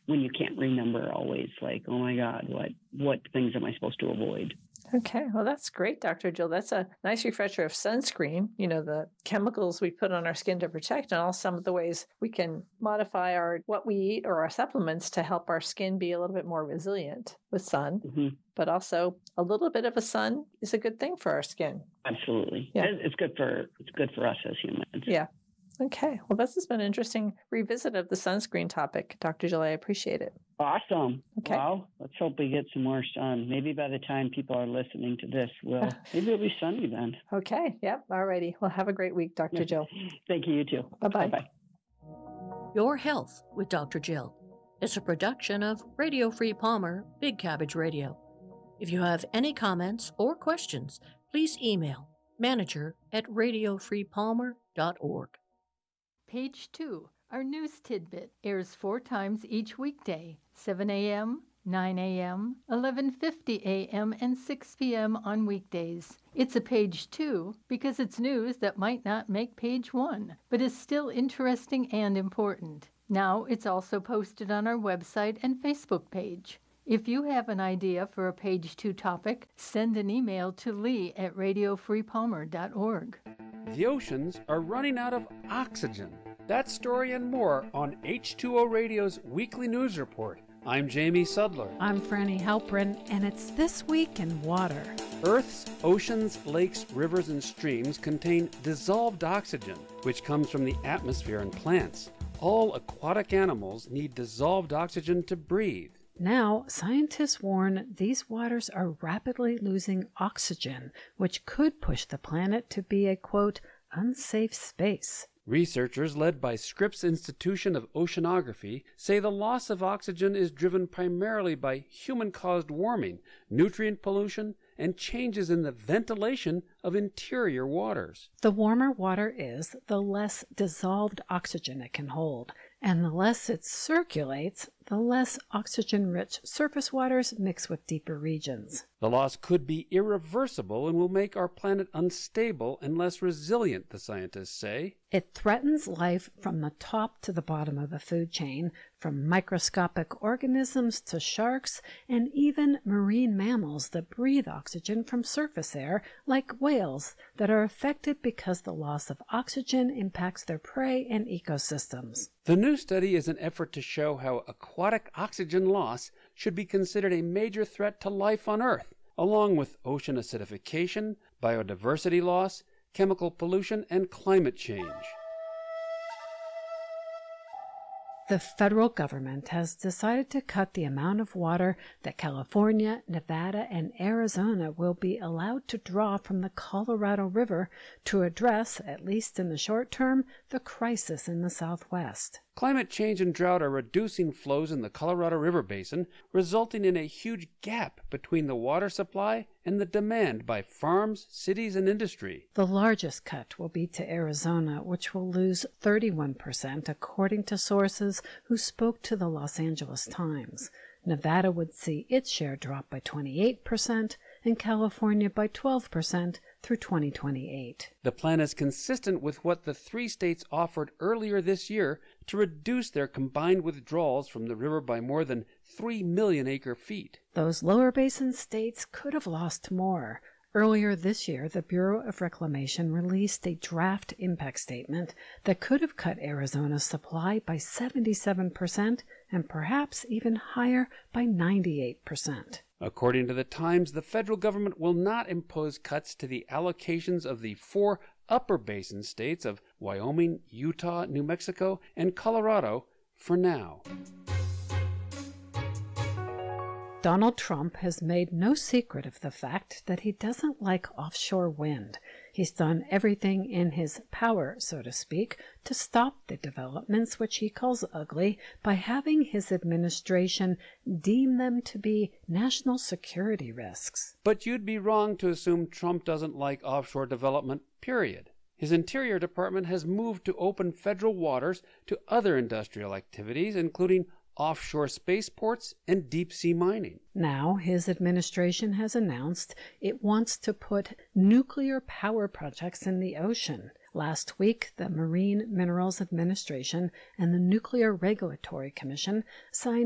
when you can't remember always, like, oh my God, what things am I supposed to avoid? Okay, well, that's great, Dr. Jill. That's a nice refresher of sunscreen, the chemicals we put on our skin to protect, and also some of the ways we can modify what we eat or our supplements to help our skin be a little bit more resilient with sun. Mm-hmm. But also a little bit of a sun is a good thing for our skin. Absolutely. Yeah. It's good for us as humans. Yeah. Okay. Well, this has been an interesting revisit of the sunscreen topic, Dr. Jill. I appreciate it. Awesome. Okay. Well, let's hope we get some more sun. Maybe by the time people are listening to this, maybe it'll be sunny then. Okay. Yep. All righty. Well, have a great week, Dr. Jill. Thank you. You too. Bye-bye. Bye-bye. Your Health with Dr. Jill is a production of Radio Free Palmer, Big Cabbage Radio. If you have any comments or questions, please email manager@radiofreepalmer.org. Page 2, our news tidbit, airs 4 times each weekday, 7 a.m., 9 a.m., 11:50 a.m., and 6 p.m. on weekdays. It's a page 2 because it's news that might not make page 1, but is still interesting and important. Now it's also posted on our website and Facebook page. If you have an idea for a page 2 topic, send an email to lee@radiofreepalmer.org. The oceans are running out of oxygen. That story and more on H2O Radio's weekly news report. I'm Jamie Sudler. I'm Franny Halprin, and it's This Week in Water. Earth's oceans, lakes, rivers, and streams contain dissolved oxygen, which comes from the atmosphere and plants. All aquatic animals need dissolved oxygen to breathe. Now, scientists warn these waters are rapidly losing oxygen, which could push the planet to be a, quote, unsafe space. Researchers led by Scripps Institution of Oceanography say the loss of oxygen is driven primarily by human-caused warming, nutrient pollution, and changes in the ventilation of interior waters. The warmer water is, the less dissolved oxygen it can hold, and the less it circulates, the less oxygen-rich surface waters mix with deeper regions. The loss could be irreversible and will make our planet unstable and less resilient, the scientists say. It threatens life from the top to the bottom of the food chain, from microscopic organisms to sharks, and even marine mammals that breathe oxygen from surface air, like whales, that are affected because the loss of oxygen impacts their prey and ecosystems. The new study is an effort to show how aquatic oxygen loss should be considered a major threat to life on Earth, along with ocean acidification, biodiversity loss, chemical pollution, and climate change. The federal government has decided to cut the amount of water that California, Nevada, and Arizona will be allowed to draw from the Colorado River to address, at least in the short term, the crisis in the Southwest. Climate change and drought are reducing flows in the Colorado River Basin, resulting in a huge gap between the water supply and the demand by farms, cities, and industry. The largest cut will be to Arizona, which will lose 31%, according to sources who spoke to the Los Angeles Times. Nevada would see its share drop by 28%, and California by 12% through 2028. The plan is consistent with what the 3 states offered earlier this year to reduce their combined withdrawals from the river by more than 3 million acre-feet. Those lower basin states could have lost more. Earlier this year, the Bureau of Reclamation released a draft impact statement that could have cut Arizona's supply by 77% and perhaps even higher by 98%. According to the Times, the federal government will not impose cuts to the allocations of the 4 upper basin states of Wyoming, Utah, New Mexico, and Colorado for now. Donald Trump has made no secret of the fact that he doesn't like offshore wind. He's done everything in his power, so to speak, to stop the developments which he calls ugly by having his administration deem them to be national security risks. But you'd be wrong to assume Trump doesn't like offshore development, period. His Interior Department has moved to open federal waters to other industrial activities, including offshore spaceports and deep-sea mining. Now, his administration has announced it wants to put nuclear power projects in the ocean. Last week, the Marine Minerals Administration and the Nuclear Regulatory Commission signed